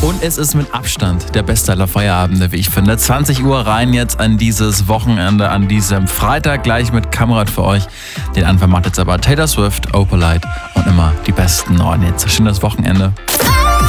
Und es ist mit Abstand der beste aller Feierabende, wie ich finde. 20 Uhr rein jetzt an dieses Wochenende, an diesem Freitag gleich mit Kamerad für euch. Den Anfang macht jetzt aber Taylor Swift, Opalite und immer die besten neuen Hits. Schönes Wochenende.